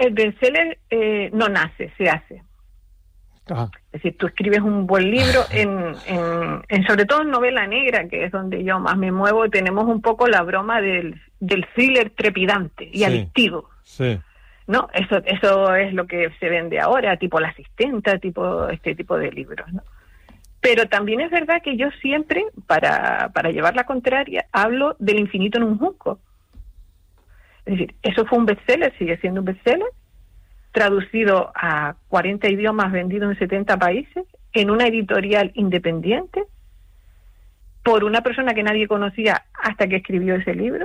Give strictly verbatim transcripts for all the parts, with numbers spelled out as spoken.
el bestseller eh, no nace, se hace. Ajá. Es decir, tú escribes un buen libro, en, en, en sobre todo en novela negra, que es donde yo más me muevo, tenemos un poco la broma del, del thriller trepidante y sí, adictivo. Sí. ¿No? Eso, eso es lo que se vende ahora, tipo La Asistenta, tipo este tipo de libros, ¿no? Pero también es verdad que yo siempre, para, para llevar la contraria, hablo del infinito en un junco. Es decir, eso fue un bestseller, sigue siendo un bestseller, traducido a cuarenta idiomas, vendido en setenta países, en una editorial independiente, por una persona que nadie conocía hasta que escribió ese libro.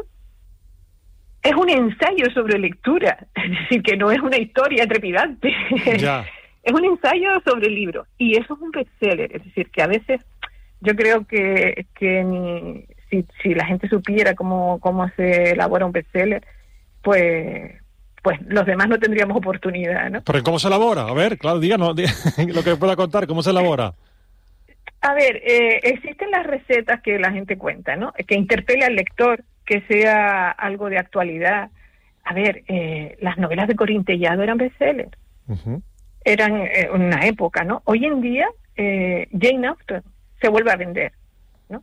Es un ensayo sobre lectura, es decir, que no es una historia trepidante. Ya. Es un ensayo sobre el libro, y eso es un bestseller, es decir, que a veces yo creo que, que ni, si, si la gente supiera cómo, cómo se elabora un bestseller, pues... pues los demás no tendríamos oportunidad, ¿no? ¿Pero cómo se elabora? A ver, claro, díganos lo que pueda contar, ¿cómo se elabora? A ver, eh, existen las recetas que la gente cuenta, ¿no? Que interpele al lector, que sea algo de actualidad. A ver, eh, las novelas de Corín Tellado eran bestsellers. Uh-huh. Eran eh, una época, ¿no? Hoy en día, eh, Jane Austen se vuelve a vender, ¿no?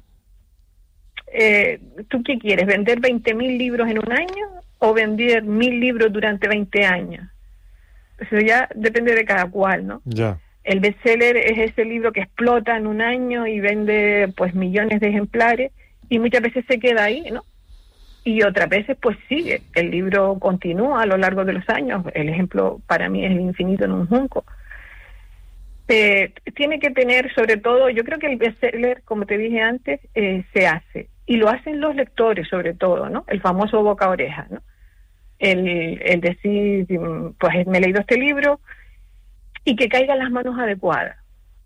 Eh, ¿Tú qué quieres? ¿Vender veinte mil libros en un año o vender mil libros durante veinte años? Eso ya depende de cada cual, ¿no? Ya. El bestseller es ese libro que explota en un año y vende pues millones de ejemplares y muchas veces se queda ahí, ¿no? Y otras veces pues sigue, el libro continúa a lo largo de los años. El ejemplo para mí es El infinito en un junco. Eh, tiene que tener, sobre todo, yo creo que el bestseller, como te dije antes, eh, se hace, y lo hacen los lectores sobre todo, ¿no? El famoso boca a oreja, ¿no? El, el decir, pues me he leído este libro, y que caiga en las manos adecuadas.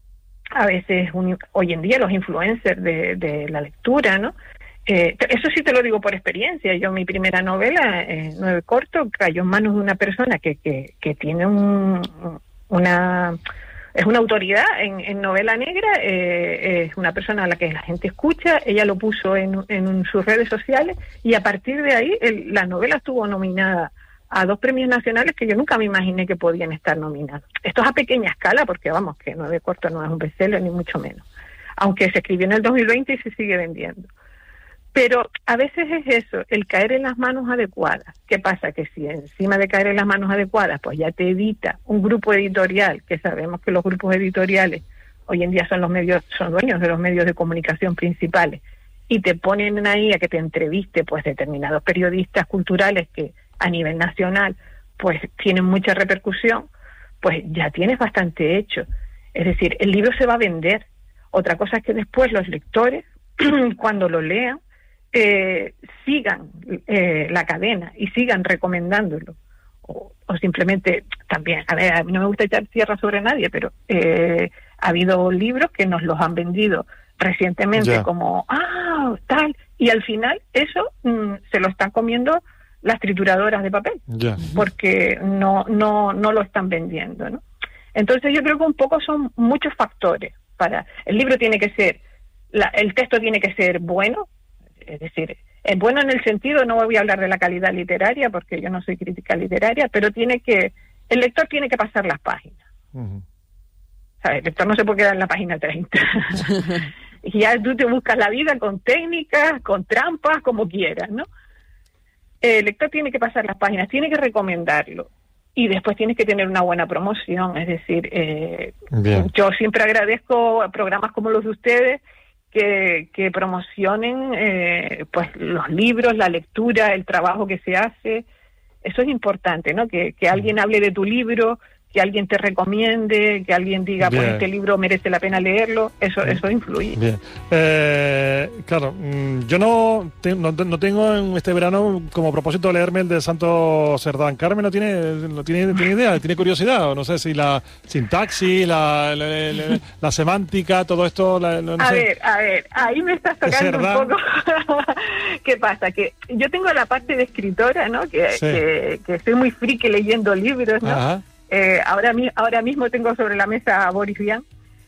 A veces, un, hoy en día, los influencers de, de la lectura, ¿no? Eh, eso sí te lo digo por experiencia. Yo, mi primera novela, eh, Nueve Cortos, cayó en manos de una persona que, que, que tiene un, una... es una autoridad en, en novela negra, eh, es una persona a la que la gente escucha, ella lo puso en, en sus redes sociales, y a partir de ahí el, la novela estuvo nominada a dos premios nacionales que yo nunca me imaginé que podían estar nominados. Esto es a pequeña escala, porque vamos, que Nueve Cortos no es un bestseller, ni mucho menos. Aunque se escribió en el dos mil veinte y se sigue vendiendo. Pero a veces es eso, el caer en las manos adecuadas. ¿Qué pasa? Que si encima de caer en las manos adecuadas, pues ya te edita un grupo editorial, que sabemos que los grupos editoriales hoy en día son los medios, son dueños de los medios de comunicación principales, y te ponen ahí a que te entreviste pues determinados periodistas culturales que a nivel nacional pues tienen mucha repercusión, pues ya tienes bastante hecho. Es decir, el libro se va a vender. Otra cosa es que después los lectores, cuando lo lean, eh, sigan eh, la cadena y sigan recomendándolo. O, o simplemente, también, a ver, a mí no me gusta echar tierra sobre nadie, pero eh, ha habido libros que nos los han vendido recientemente yeah. como, ah, tal, y al final eso mm, se lo están comiendo las trituradoras de papel, yeah. porque no no no lo están vendiendo, ¿no? Entonces yo creo que un poco son muchos factores. Para el libro tiene que ser, la, el texto tiene que ser bueno, es decir, es bueno en el sentido, no voy a hablar de la calidad literaria porque yo no soy crítica literaria, pero tiene que, el lector tiene que pasar las páginas. Uh-huh. ¿Sabes? El lector no se puede quedar en la página treinta. Y ya tú te buscas la vida con técnicas, con trampas, como quieras, ¿no? El lector tiene que pasar las páginas, tiene que recomendarlo, y después tienes que tener una buena promoción. Es decir, eh, yo siempre agradezco a programas como los de ustedes que, que promocionen eh, pues los libros, la lectura, el trabajo que se hace. Eso es importante, ¿no? Que, que alguien hable de tu libro, que alguien te recomiende, que alguien diga, bien, pues este libro merece la pena leerlo. Eso Bien. eso influye. Bien. Eh, claro, yo no, te, no, no tengo en este verano como propósito leerme el de Santo Cerdán. Carmen no tiene, no tiene, tiene idea, tiene curiosidad, o no sé si la sintaxis, la, la, la, la semántica, todo esto. La, no, no a sé. ver, a ver, ahí me estás tocando un poco. ¿Qué pasa? Que yo tengo la parte de escritora, ¿no? Que, sí. que, que soy muy friki leyendo libros, ¿no? Ajá. Eh, ahora, ahora mismo tengo sobre la mesa a Boris Vian,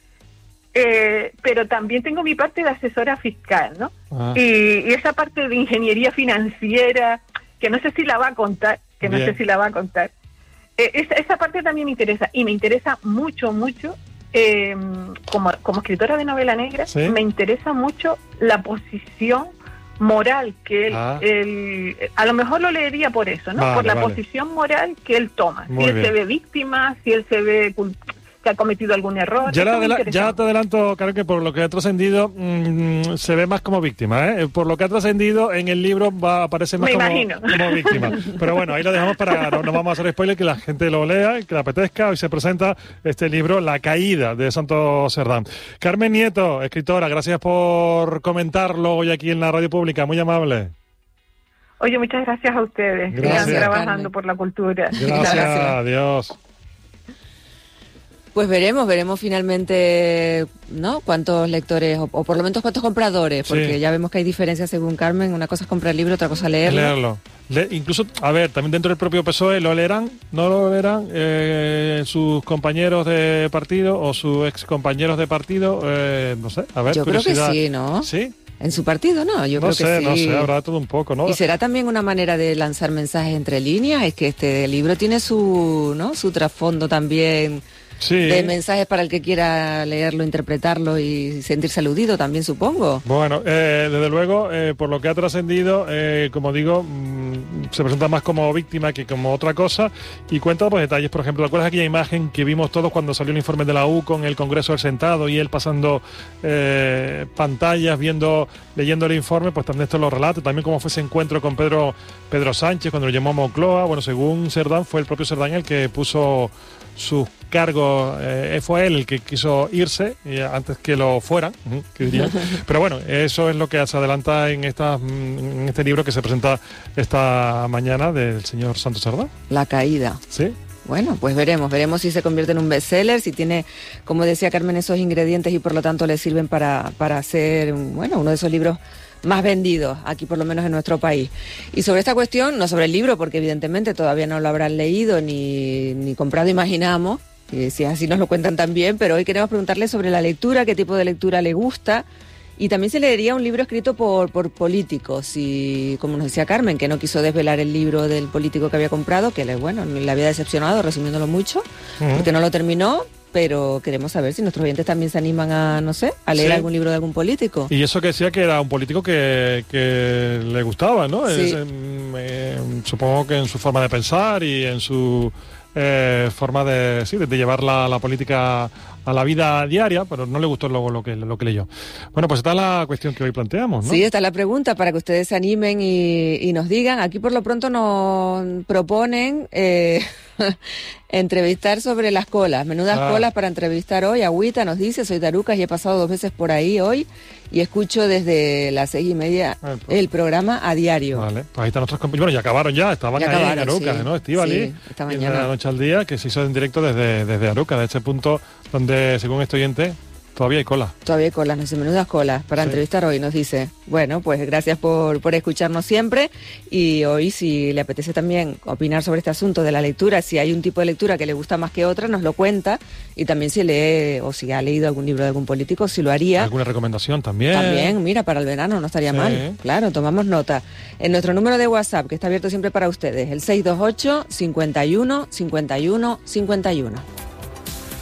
eh, pero también tengo mi parte de asesora fiscal, ¿no? Ah. Y, y esa parte de ingeniería financiera, que no sé si la va a contar, que no Bien. sé si la va a contar, eh, esa, esa parte también me interesa, y me interesa mucho, mucho, eh, como, como escritora de novela negra, ¿sí? Me interesa mucho la posición moral que él, ah. él, a lo mejor lo leería por eso, ¿no? Vale, por la vale. posición moral que él toma. Muy si él bien. se ve víctima, si él se ve que ha cometido algún error. Ya, adela- ya te adelanto, Carmen, que por lo que ha trascendido mmm, se ve más como víctima, ¿eh? Por lo que ha trascendido en el libro va a aparecer más como, como víctima. Pero bueno, ahí lo dejamos para, no, no vamos a hacer spoiler, que la gente lo lea, que le apetezca. Hoy se presenta este libro, La caída, de Santos Cerdán. Carmen Nieto, escritora, gracias por comentarlo hoy aquí en la radio pública, muy amable. Oye, muchas gracias a ustedes, gracias. Que están trabajando Carmen. por la cultura. Gracias, gracias. Adiós. Pues veremos, veremos finalmente, ¿no? Cuántos lectores, o, o por lo menos cuántos compradores, porque sí. ya vemos que hay diferencias según Carmen. Una cosa es comprar el libro, otra cosa es leerlo. Leerlo. Le, incluso, a ver, también dentro del propio P S O E, ¿lo leerán? ¿No lo leerán eh, sus compañeros de partido o sus ex compañeros de partido? Eh, no sé, a ver, Yo curiosidad. creo que sí, ¿no? ¿Sí? En su partido, ¿no? Yo no creo sé, que sí. No sé, habrá todo un poco, ¿no? Y será también una manera de lanzar mensajes entre líneas, es que este libro tiene su, ¿no? Su trasfondo también... Sí. De mensajes para el que quiera leerlo, interpretarlo y sentirse aludido también, supongo. Bueno, eh, desde luego, eh, por lo que ha trascendido, eh, como digo, mmm, se presenta más como víctima que como otra cosa y cuenta pues, detalles. Por ejemplo, ¿te acuerdas aquella imagen que vimos todos cuando salió el informe de la U con el Congreso del sentado y él pasando eh, pantallas, viendo, leyendo el informe? Pues también esto lo relata. También cómo fue ese encuentro con Pedro, Pedro Sánchez cuando lo llamó a Moncloa. Bueno, según Cerdán, fue el propio Cerdán el que puso sus cargos, eh, fue él el que quiso irse eh, antes que lo fueran, que diría. Pero bueno, eso es lo que se adelanta en, esta, en este libro que se presenta esta mañana del señor Santos Cerdán. La caída. Sí. Bueno, pues veremos, veremos si se convierte en un bestseller, si tiene, como decía Carmen, esos ingredientes y por lo tanto le sirven para, para hacer, bueno, uno de esos libros más vendidos aquí por lo menos en nuestro país. Y sobre esta cuestión, no sobre el libro, porque evidentemente todavía no lo habrán leído ni, ni comprado, imaginamos, y si así nos lo cuentan también, pero hoy queremos preguntarle sobre la lectura, qué tipo de lectura le gusta, y también se leería un libro escrito por, por políticos, y como nos decía Carmen, que no quiso desvelar el libro del político que había comprado, que le, bueno, le había decepcionado, resumiéndolo mucho, uh-huh. porque no lo terminó. Pero queremos saber si nuestros oyentes también se animan a, no sé, a leer sí. algún libro de algún político. Y eso que decía que era un político que, que le gustaba, ¿no? Sí. Es, eh, supongo que en su forma de pensar y en su eh, forma de, sí, de, de llevar la, la política a la vida diaria, pero no le gustó luego lo que, lo que leyó. Bueno, pues esta es la cuestión que hoy planteamos, ¿no? Sí, esta es la pregunta para que ustedes se animen y, y nos digan. Aquí por lo pronto nos proponen eh, entrevistar sobre las colas, menudas ah. colas para entrevistar hoy. Agüita nos dice, soy de Arucas y he pasado dos veces por ahí hoy y escucho desde las seis y media ah, pues. el programa a diario. Vale, pues ahí están nuestros compañeros. Bueno, ya acabaron ya, estaban ya ahí acabaron, en Arucas, sí. ¿no? Estíbaliz, sí, esta mañana. Y de la noche al día, que se hizo en directo desde, desde Arucas, de este punto donde, según este oyente, todavía hay cola. Todavía hay colas, nos dice, menudas colas para sí. entrevistar hoy, nos dice. Bueno, pues gracias por, por escucharnos siempre y hoy si le apetece también opinar sobre este asunto de la lectura, si hay un tipo de lectura que le gusta más que otra, nos lo cuenta y también si lee o si ha leído algún libro de algún político, si lo haría. ¿Alguna recomendación también? También, mira, para el verano no estaría sí. mal. Claro, tomamos nota. En nuestro número de WhatsApp, que está abierto siempre para ustedes, el seis dos ocho, cincuenta y uno, cincuenta y uno, cincuenta y uno.